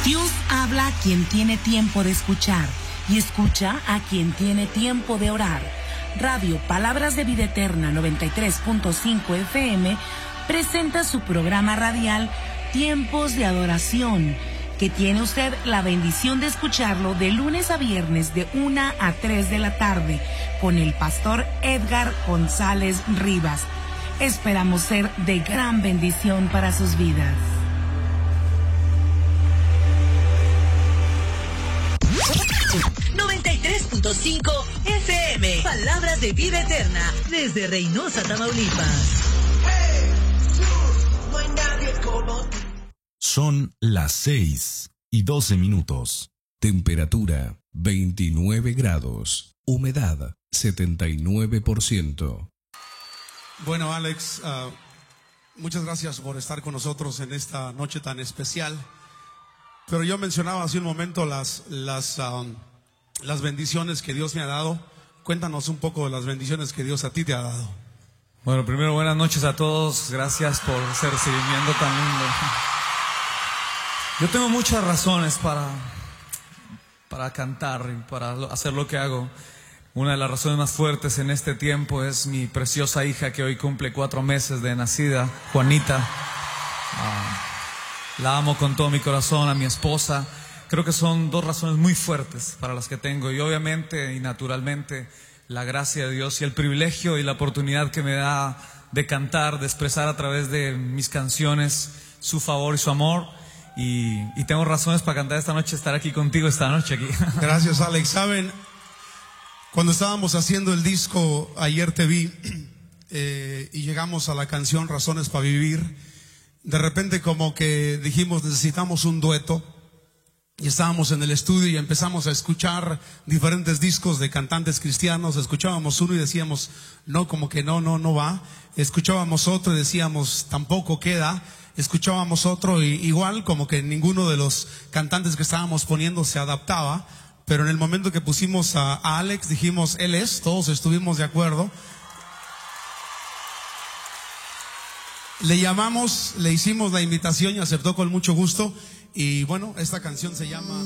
Dios habla a quien tiene tiempo de escuchar y escucha a quien tiene tiempo de orar. Radio Palabras de Vida Eterna 93.5 FM presenta su programa radial Tiempos de Adoración, que tiene usted la bendición de escucharlo de lunes a viernes de 1 a 3 de la tarde con el pastor Edgar González Rivas. Esperamos ser de gran bendición para sus vidas. .5 FM. Palabras de Vida Eterna desde Reynosa, Tamaulipas. Son las 6:12. Temperatura 29 grados. Humedad 79%. Bueno, Alex, muchas gracias por estar con nosotros en esta noche tan especial. Pero yo mencionaba hace un momento las bendiciones que Dios me ha dado. Cuéntanos un poco de las bendiciones que Dios a ti te ha dado. Bueno, primero buenas noches a todos. Gracias por ese recibimiento tan lindo. Yo tengo muchas razones para cantar y para hacer lo que hago. Una de las razones más fuertes en este tiempo es mi preciosa hija que hoy cumple 4 meses de nacida, Juanita. La amo con todo mi corazón, a mi esposa. Creo que son 2 razones muy fuertes para las que tengo. Y obviamente y naturalmente la gracia de Dios y el privilegio y la oportunidad que me da de cantar, de expresar a través de mis canciones su favor y su amor. Y tengo razones para cantar esta noche, estar aquí contigo esta noche aquí. Gracias, Alex. Saben, cuando estábamos haciendo el disco, ayer te vi y llegamos a la canción Razones para Vivir. De repente como que dijimos, necesitamos un dueto. Y estábamos en el estudio y empezamos a escuchar diferentes discos de cantantes cristianos. Escuchábamos uno y decíamos, no, como que no va. Escuchábamos otro y decíamos, tampoco queda. Escuchábamos otro y igual como que ninguno de los cantantes que estábamos poniendo se adaptaba. Pero en el momento que pusimos a Alex, dijimos, él es, todos estuvimos de acuerdo. Le llamamos, le hicimos la invitación y aceptó con mucho gusto. Y bueno, esta canción se llama